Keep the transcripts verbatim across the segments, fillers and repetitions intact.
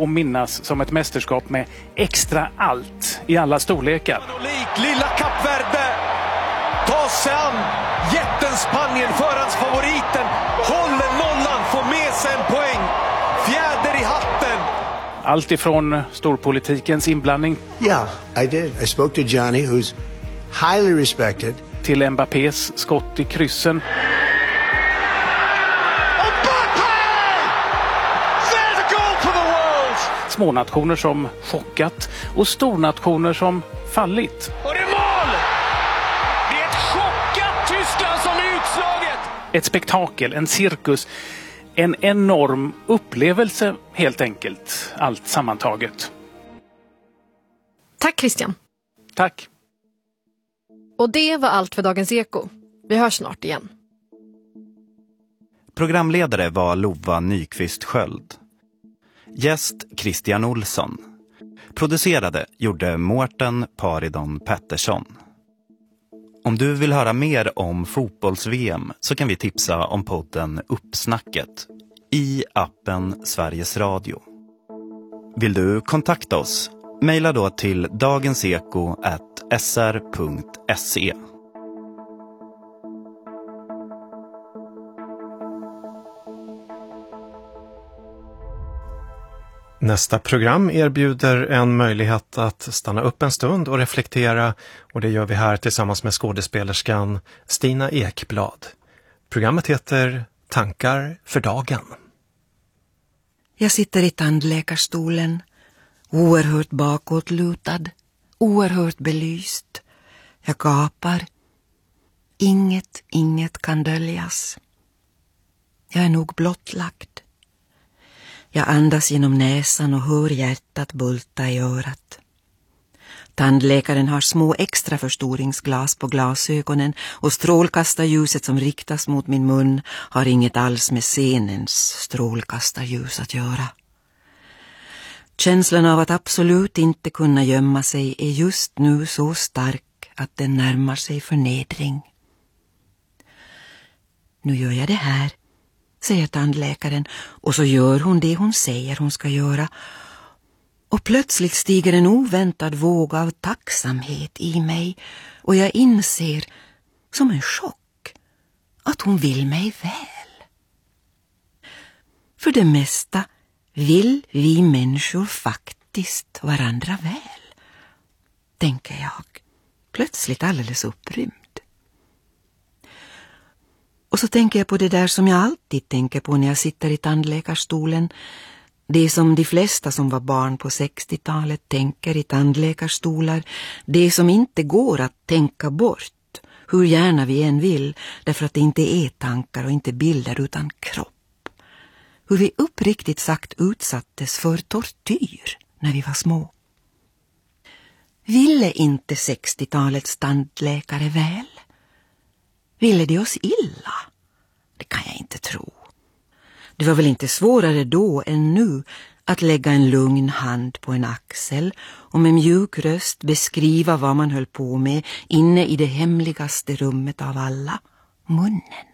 att minnas som ett mästerskap med extra allt i alla storlekar. Lilla Kap Verde tar sig an jätten Spanien, förhandsfavoriten, håller nollan, får med sig en poäng, fjäder i hatten. Allt ifrån storpolitikens inblandning. Yeah, I did. I spoke to Johnny, who's highly respected. Till Mbappés skott i kryssen. Smånationer som chockat och stornationer som fallit. Och det är mål! Det är ett chockat Tyskland som är utslaget! Ett spektakel, en cirkus, en enorm upplevelse helt enkelt, allt sammantaget. Tack Christian. Tack. Och det var allt för Dagens Eko. Vi hörs snart igen. Programledare var Lova Nyqvist Sköld. Gäst Christian Olsson. Producerade gjorde Mårten Paridon Pettersson. Om du vill höra mer om fotbolls-V M så kan vi tipsa om podden Uppsnacket i appen Sveriges Radio. Vill du kontakta oss? Maila då till dagenseko at s r punkt se. Nästa program erbjuder en möjlighet att stanna upp en stund och reflektera, och det gör vi här tillsammans med skådespelerskan Stina Ekblad. Programmet heter Tankar för dagen. Jag sitter i tandläkarstolen, oerhört bakåtlutad, oerhört belyst. Jag gapar. Inget, inget kan döljas. Jag är nog blottlagd. Jag andas genom näsan och hör hjärtat bulta i örat. Tandläkaren har små extra förstoringsglas på glasögonen och strålkastarljuset som riktas mot min mun har inget alls med scenens strålkastarljus att göra. Känslan av att absolut inte kunna gömma sig är just nu så stark att den närmar sig förnedring. Nu gör jag det här, säger tandläkaren, och så gör hon det hon säger hon ska göra. Och plötsligt stiger en oväntad våg av tacksamhet i mig och jag inser, som en chock, att hon vill mig väl. För det mesta vill vi människor faktiskt varandra väl, tänker jag, plötsligt alldeles upprymd. Och så tänker jag på det där som jag alltid tänker på när jag sitter i tandläkarstolen. Det som de flesta som var barn på sextiotalet tänker i tandläkarstolar. Det som inte går att tänka bort, hur gärna vi än vill, därför att det inte är tankar och inte bilder utan kropp. Hur vi uppriktigt sagt utsattes för tortyr när vi var små. Ville inte sextiotalets tandläkare väl? Ville de oss illa? Det kan jag inte tro. Det var väl inte svårare då än nu att lägga en lugn hand på en axel och med mjuk röst beskriva vad man höll på med inne i det hemligaste rummet av alla, munnen.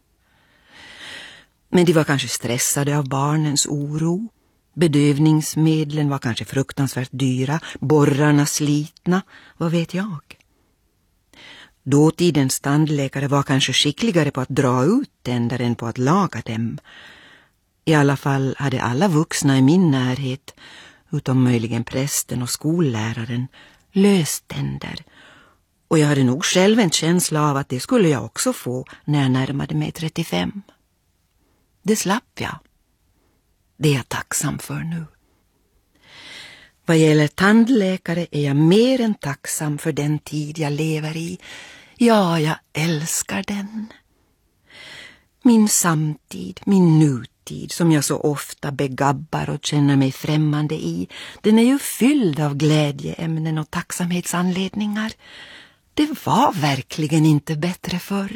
Men de var kanske stressade av barnens oro. Bedövningsmedlen var kanske fruktansvärt dyra, borrarna slitna, vad vet jag. Dåtidens tandläkare var kanske skickligare på att dra ut tänder än på att laga dem. I alla fall hade alla vuxna i min närhet, utom möjligen prästen och skolläraren, löständer. Och jag hade nog själv en känsla av att det skulle jag också få när jag närmade mig trettiofem. Det slapp jag. Det är jag tacksam för nu. Vad gäller tandläkare är jag mer än tacksam för den tid jag lever i. Ja, jag älskar den. Min samtid, min nutid som jag så ofta begabbar och känner mig främmande i, den är ju fylld av glädjeämnen och tacksamhetsanledningar. Det var verkligen inte bättre förr.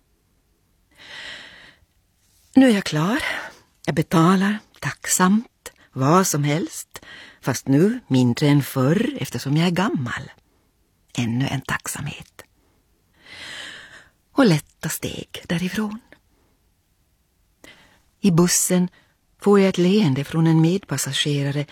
Nu är jag klar. Jag betalar tacksamt vad som helst, fast nu mindre än förr eftersom jag är gammal. Ännu en tacksamhet. Och lätta steg därifrån. I bussen får jag ett leende från en medpassagerare